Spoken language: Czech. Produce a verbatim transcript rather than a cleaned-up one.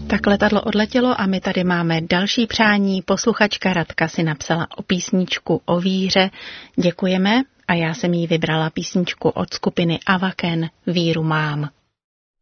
Tak letadlo odletělo a my tady máme další přání. Posluchačka Radka si napsala o písničku o víře. Děkujeme a já jsem jí vybrala písničku od skupiny Avaken Víru mám.